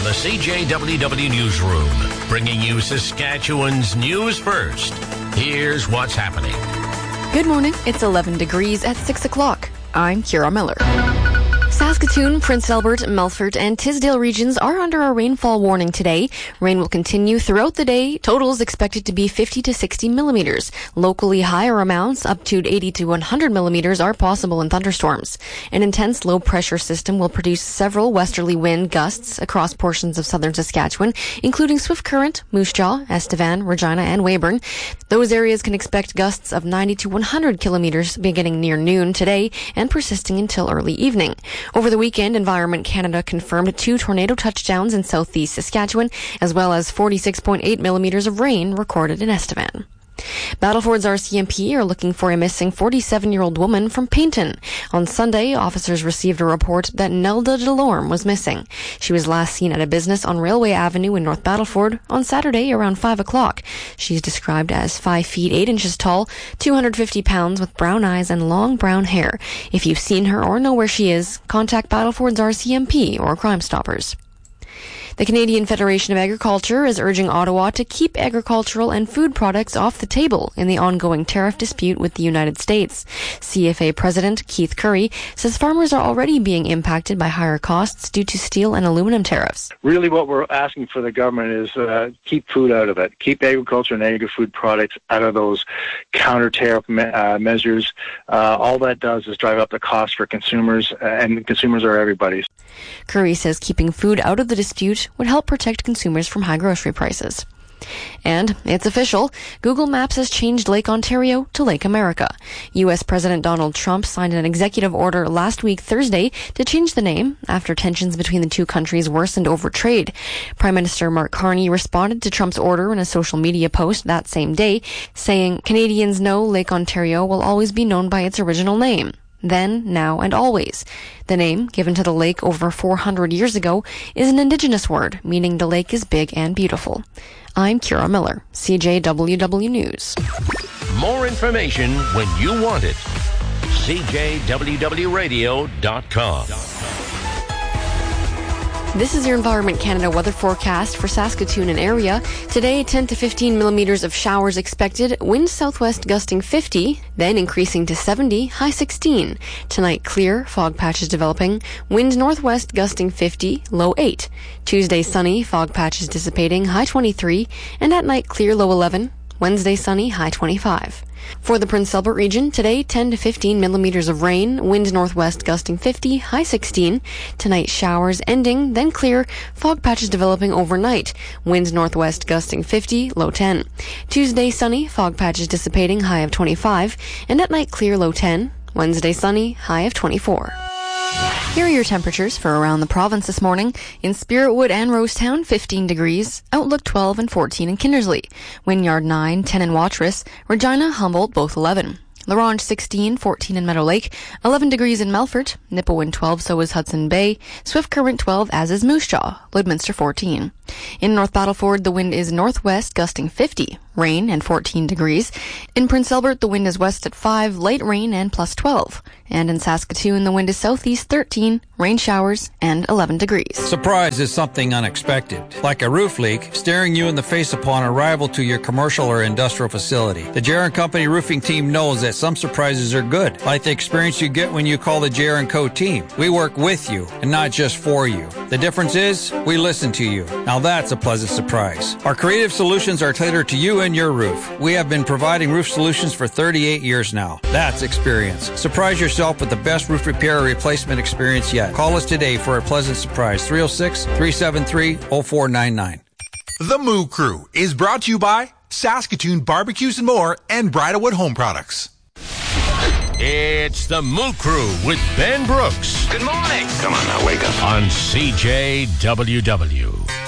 the CJWW Newsroom, bringing you Saskatchewan's news first. Here's what's happening. Good morning. It's 11 degrees at 6 o'clock. I'm Kira Miller. Saskatoon, Prince Albert, Melfort, and Tisdale regions are under a rainfall warning today. Rain will continue throughout the day. Totals expected to be 50 to 60 millimeters. Locally higher amounts, up to 80 to 100 millimeters, are possible in thunderstorms. An intense low-pressure system will produce several westerly wind gusts across portions of southern Saskatchewan, including Swift Current, Moose Jaw, Estevan, Regina, and Weyburn. Those areas can expect gusts of 90 to 100 kilometers beginning near noon today and persisting until early evening. Over the weekend, Environment Canada confirmed 2 tornado touchdowns in southeast Saskatchewan, as well as 46.8 millimeters of rain recorded in Estevan. Battleford's RCMP are looking for a missing 47-year-old woman from Payton. On Sunday, officers received a report that Nelda Delorme was missing. She was last seen at a business on Railway Avenue in North Battleford on Saturday around 5 o'clock. She's described as 5 feet 8 inches tall, 250 pounds, with brown eyes and long brown hair. If you've seen her or know where she is, contact Battleford's RCMP or Crime Stoppers. The Canadian Federation of Agriculture is urging Ottawa to keep agricultural and food products off the table in the ongoing tariff dispute with the United States. CFA President Keith Curry says farmers are already being impacted by higher costs due to steel and aluminum tariffs. Really what we're asking for the government is keep food out of it. Keep agriculture and agri-food products out of those counter-tariff measures. All that does is drive up the cost for consumers, and consumers are everybody's. Curry says keeping food out of the dispute would help protect consumers from high grocery prices. And it's official. Google Maps has changed Lake Ontario to Lake America. U.S. President Donald Trump signed an executive order last week, Thursday, to change the name after tensions between the two countries worsened over trade. Prime Minister Mark Carney responded to Trump's order in a social media post that same day, saying, "Canadians know Lake Ontario will always be known by its original name. Then, now, and always." The name, given to the lake over 400 years ago, is an Indigenous word, meaning the lake is big and beautiful. I'm Kira Miller, CJWW News. More information when you want it. CJWWRadio.com. This is your Environment Canada weather forecast for Saskatoon and area. Today, 10 to 15 millimeters of showers expected. Wind southwest gusting 50, then increasing to 70, high 16. Tonight, clear, fog patches developing. Wind northwest gusting 50, low 8. Tuesday, sunny, fog patches dissipating, high 23. And at night, clear, low 11. Wednesday, sunny, high 25. For the Prince Albert region, today 10 to 15 millimeters of rain, wind northwest gusting 50, high 16. Tonight, showers ending, then clear, fog patches developing overnight, wind northwest gusting 50, low 10. Tuesday, sunny, fog patches dissipating, high of 25. And at night, clear, low 10. Wednesday, sunny, high of 24. Here are your temperatures for around the province this morning. In Spiritwood and Rosetown, 15 degrees. Outlook 12 and 14 in Kindersley. Wynyard 9, 10 in Watrous. Regina, Humboldt, both 11. La Ronge 16, 14 in Meadow Lake. 11 degrees in Melfort. Nipawin 12, so is Hudson Bay. Swift Current 12, as is Moose Jaw. Lloydminster 14. In North Battleford, the wind is northwest, gusting 50. Rain and 14 degrees. In Prince Albert, the wind is west at 5, light rain and plus 12. And in Saskatoon, the wind is southeast 13, rain showers, and 11 degrees. Surprise is something unexpected, like a roof leak staring you in the face upon arrival to your commercial or industrial facility. The J.R. & Company roofing team knows that some surprises are good, like the experience you get when you call the J.R. & Co. team. We work with you and not just for you. The difference is we listen to you. Now that's a pleasant surprise. Our creative solutions are tailored to you and your roof. We have been providing roof solutions for 38 years now. That's experience. Surprise yourself with the best roof repair or replacement experience yet. Call us today for a pleasant surprise. 306-373-0499. The Moo Crew is brought to you by Saskatoon Barbecues and More and Bridalwood Home Products. It's the Moo Crew with Ben Brooks. Good morning. Come on now, wake up. On CJWW.